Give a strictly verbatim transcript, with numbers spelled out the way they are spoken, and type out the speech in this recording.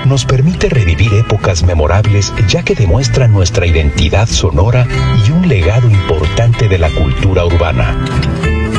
nos permite revivir épocas memorables ya que demuestra nuestra identidad sonora y un legado importante de la cultura urbana.